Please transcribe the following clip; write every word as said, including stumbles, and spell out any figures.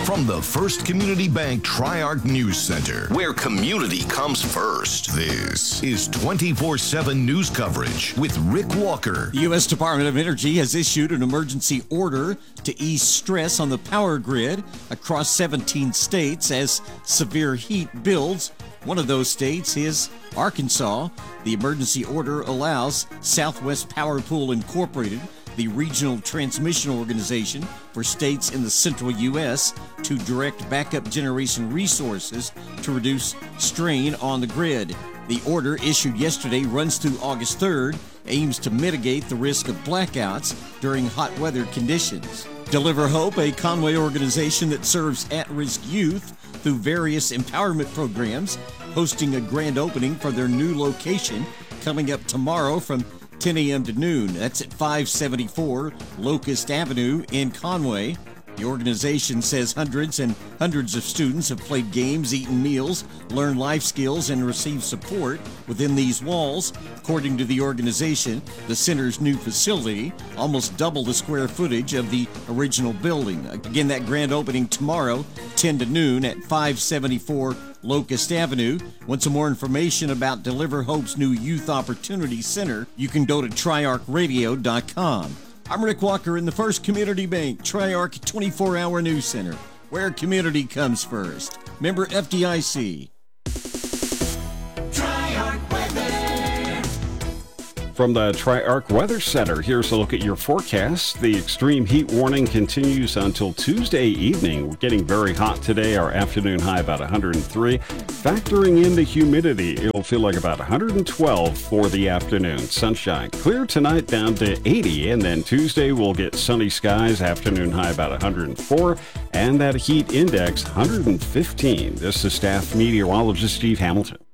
From the First Community Bank Tri-Arc News Center, where community comes first, this is twenty-four seven news coverage with Rick Walker. The U S Department of Energy has issued an emergency order to ease stress on the power grid across seventeen states as severe heat builds. One of those states is Arkansas. The emergency order allows Southwest Power Pool Incorporated, the regional transmission organization for states in the central U S, to direct backup generation resources to reduce strain on the grid. The order, issued yesterday, runs through August third, aims to mitigate the risk of blackouts during hot weather conditions. Deliver Hope, a Conway organization that serves at-risk youth through various empowerment programs, hosting a grand opening for their new location coming up tomorrow from ten a.m. to noon. That's at five seventy-four Locust Avenue in Conway. The organization says hundreds and hundreds of students have played games, eaten meals, learned life skills, and received support within these walls. According to the organization, the center's new facility almost double the square footage of the original building. Again, that grand opening tomorrow, ten to noon at five seventy-four Locust Avenue. Want some more information about Deliver Hope's new Youth Opportunity Center? You can go to tri arc radio dot com. I'm Rick Walker in the First Community Bank Tri-Arc twenty-four hour News Center, where community comes first. Member F D I C. From the Tri-Arc Weather Center, here's a look at your forecast. The extreme heat warning continues until Tuesday evening. We're getting very hot today. Our afternoon high about one hundred three. Factoring in the humidity, it'll feel like about one hundred twelve for the afternoon. Sunshine clear tonight down to eighty, and then Tuesday we'll get sunny skies. Afternoon high about one hundred four, and that heat index one hundred fifteen. This is staff meteorologist Steve Hamilton.